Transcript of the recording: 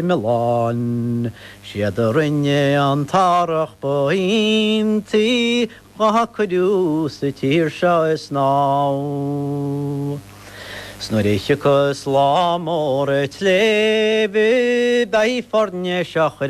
Milan, siad a rinne an tarach bohinti, gachadú sa tír seo is ná. Snoríchecus lá mór et lébe, bei forne seach